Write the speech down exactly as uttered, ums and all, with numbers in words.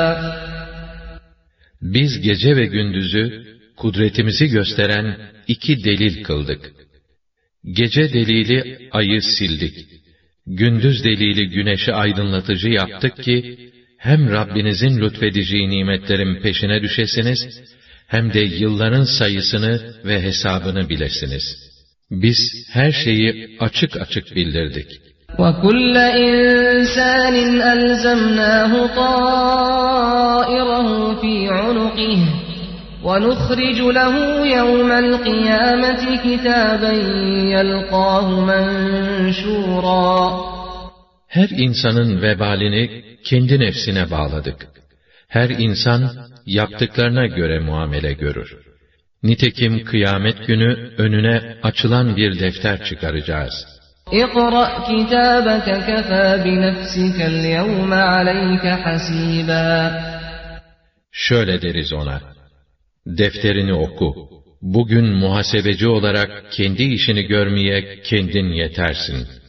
Biz gece ve gündüzü kudretimizi gösteren iki delil kıldık. Gece delili ayı sildik. Gündüz delili güneşi aydınlatıcı yaptık ki, hem Rabbinizin lütfedeceği nimetlerin peşine düşesiniz, hem de yılların sayısını ve hesabını bilesiniz. Biz her şeyi açık açık bildirdik. وَكُلَّ إِنسَانٍ أَلْزَمْنَاهُ طَائِرَهُ فِي عُنُقِهِ وَنُخْرِجُ لَهُ يَوْمَ الْقِيَامَةِ كِتَابًا يَلْقَاهُ مَنْشُورًا. Her insanın vebalini kendi nefsine bağladık. Her insan yaptıklarına göre muamele görür. Nitekim kıyamet günü önüne açılan bir defter çıkaracağız. اقْرَأْ كِتَابَكَ كَفَى بِنَفْسِكَ الْيَوْمَ عَلَيْكَ حَسِيبًا. Şöyle deriz ona: defterini oku. Bugün muhasebeci olarak kendi işini görmeye kendin yetersin.